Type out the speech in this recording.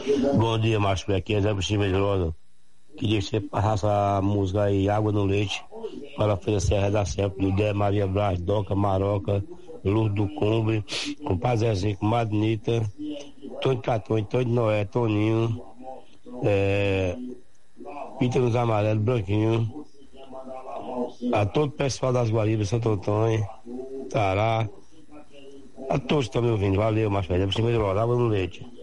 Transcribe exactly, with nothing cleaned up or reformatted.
Bom dia, Márcio, aqui é Zé Buxim Medrosa. Queria que você passasse a música aí, Água no Leite, para oferecer a redação do Dé Maria Braz, Doca Maroca, Luz do Cumbre, com Pazezinho, com Madnita, Tony Catone, Tony Noé, Toninho, é, Pita nos Amarelos, Branquinho, a todo o pessoal das Guaribas, Santo Antônio, Tará, a todos que estão me ouvindo. Valeu, Márcio, é Buxim Medrosa, Água no Leite.